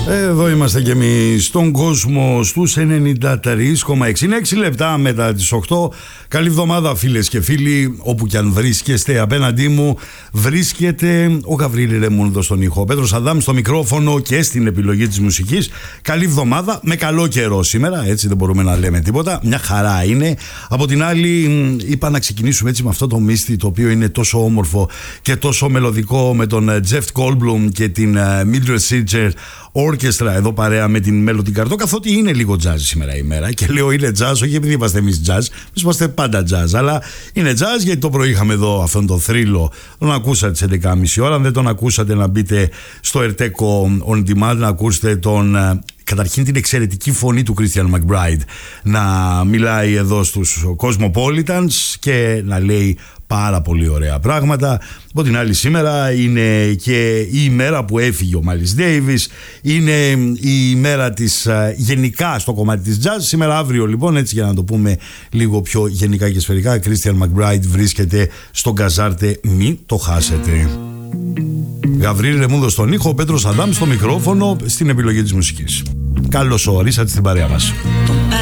Εδώ είμαστε και εμείς στον κόσμο στους 93,6. Είναι 6 λεπτά μετά τις 8. Καλή εβδομάδα φίλες και φίλοι. Όπου και αν βρίσκεστε, απέναντί μου βρίσκεται ο Γαβρίλη Ρεμούνδος στον ήχο, ο Πέτρος Αδάμ στο μικρόφωνο και στην επιλογή της μουσικής. Καλή εβδομάδα με καλό καιρό σήμερα, έτσι δεν μπορούμε να λέμε τίποτα. Μια χαρά είναι. Από την άλλη είπα να ξεκινήσουμε έτσι με αυτό το μίστη το οποίο είναι τόσο όμορφο και τόσο μελωδικό, με τον Jeff Goldblum και την Mildred Seeger Orchestra εδώ παρέα με την Melody Gardot, καθότι είναι λίγο jazz σήμερα η μέρα. Και λέω είναι jazz, όχι επειδή είμαστε εμείς jazz, εμείς είμαστε πάντα jazz, αλλά είναι jazz γιατί το πρωί είχαμε εδώ αυτόν τον θρύλο. Τον ακούσατε στις 11.30 ώρα. Αν δεν τον ακούσατε, να μπείτε στο Erteco On Demand να ακούσετε καταρχήν την εξαιρετική φωνή του Christian McBride να μιλάει εδώ στους Cosmopolitans και να λέει πάρα πολύ ωραία πράγματα. Από την άλλη, σήμερα είναι και η ημέρα που έφυγε ο Miles Davis, είναι η ημέρα της γενικά στο κομμάτι της jazz. Σήμερα, αύριο λοιπόν, έτσι για να το πούμε λίγο πιο γενικά και σφαιρικά, Christian McBride βρίσκεται στο Γκαζάρτε, μην το χάσετε. Γαβρίλη Ρεμούνδος στον ήχο, ο Πέτρος Αδάμ στο μικρόφωνο, στην επιλογή της μουσικής. Καλώς ορίσατε στην παρέα μας.